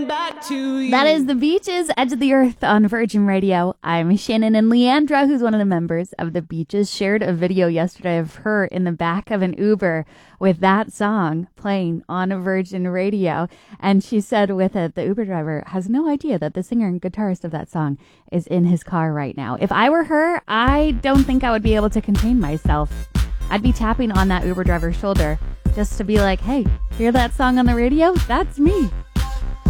back to you. That is The Beaches, Edge of the Earth on Virgin Radio. I'm Shannon, and Leandra, who's one of the members of The Beaches, shared a video yesterday of her in the back of an Uber with that song playing on Virgin Radio. And she said with it, the Uber driver has no idea that the singer and guitarist of that song is in his car right now. If I were her, I don't think I would be able to contain myself. I'd be tapping on that Uber driver's shoulder just to be like, hey, hear that song on the radio? That's me.